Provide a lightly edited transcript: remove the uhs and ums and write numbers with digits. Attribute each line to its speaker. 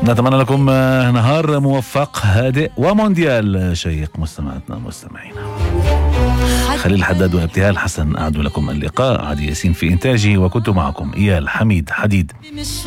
Speaker 1: نتمنى لكم نهار موفق هادئ ومونديال شيق. مستمعاتنا ومستمعينا، خليل حداد وابتهال حسن أعدوا لكم اللقاء. عادي ياسين في إنتاجه، وكنت معكم إيال حميد حديد.